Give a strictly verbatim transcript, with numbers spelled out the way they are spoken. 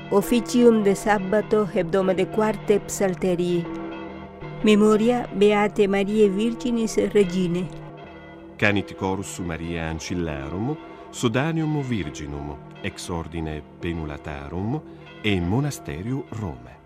Officium de Sabbato hebdomade quarte psalterii. Memoria Beate Mariae Virginis Regine. Canit chorus Mariae Ancillarum, Sodanium Virginum, ex ordine Penulatarum e Monasterio Rome.